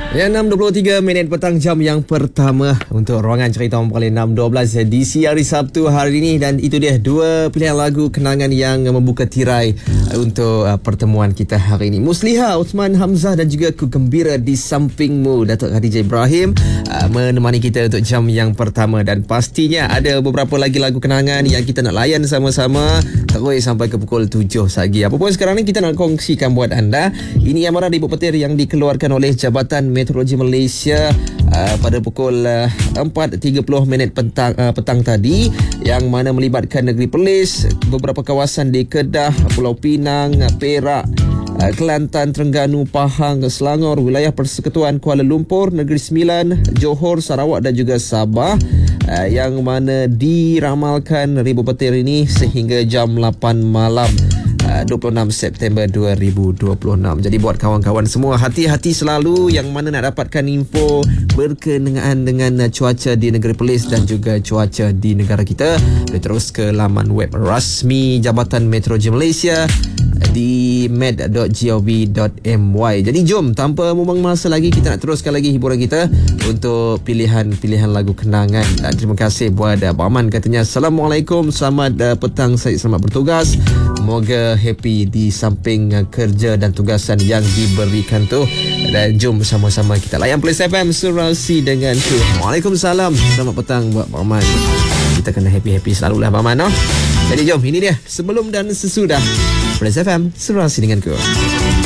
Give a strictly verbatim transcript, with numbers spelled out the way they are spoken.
Ya, enam dua puluh tiga minit petang, jam yang pertama untuk ruangan cerita Orang Pekali enam dua belas di siari Sabtu hari ini. Dan itu dia dua pilihan lagu kenangan yang membuka tirai untuk uh, pertemuan kita hari ini. Musliha, Uthman Hamzah dan juga Ku Gembira di Sampingmu, Datuk Khadijah Ibrahim uh, menemani kita untuk jam yang pertama. Dan pastinya ada beberapa lagi lagu kenangan yang kita nak layan sama-sama terus sampai ke pukul tujuh lagi. Apa pun sekarang ni kita nak kongsikan buat anda, ini amaran ibu petir yang dikeluarkan oleh Jabatan Meteorologi Malaysia uh, pada pukul uh, empat tiga puluh minit petang, uh, petang tadi, yang mana melibatkan Negeri Perlis, beberapa kawasan di Kedah, Pulau Pinang, Perak, uh, Kelantan, Terengganu, Pahang, Selangor, wilayah Persekutuan Kuala Lumpur, Negeri Sembilan, Johor, Sarawak dan juga Sabah, uh, yang mana diramalkan ribu petir ini sehingga jam lapan malam dua puluh enam September dua ribu dua puluh enam. Jadi buat kawan-kawan semua, hati-hati selalu yang mana nak dapatkan info berkenaan dengan cuaca di Negeri Perlis dan juga cuaca di negara kita. Boleh terus ke laman web rasmi Jabatan Meteorologi Malaysia di med dot gov dot my. Jadi jom, tanpa membuang masa lagi, kita nak teruskan lagi hiburan kita untuk pilihan-pilihan lagu kenangan. Dan terima kasih buat Abang Aman, katanya Assalamualaikum, selamat uh, petang, saya selamat bertugas, semoga happy di samping uh, kerja dan tugasan yang diberikan tu. Dan jom bersama-sama kita layan Plus F M Surasi dengan tu. Waalaikumsalam, selamat petang buat Abang Aman. Kita kena happy-happy selalu lah Abang Aman, no? Jadi jom, ini dia sebelum dan sesudah Plus F M Surasi dengan ku.